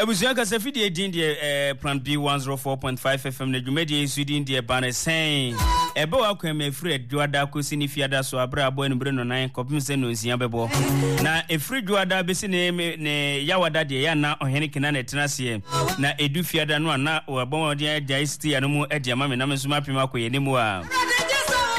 Abusia ka safidi edin de plan B 104.5 FM na dwumadi esudin de bana sen ebe wa kwem efri adwada kosi ni fiada so abra abo enbre no nan kopim se no nsia bebo na efri dwada besi ne yawada de ya na ohene kina na tenase na edu fiada no na obon odi aja isti anu mu edi ama me na mesuma pima koye ne mu a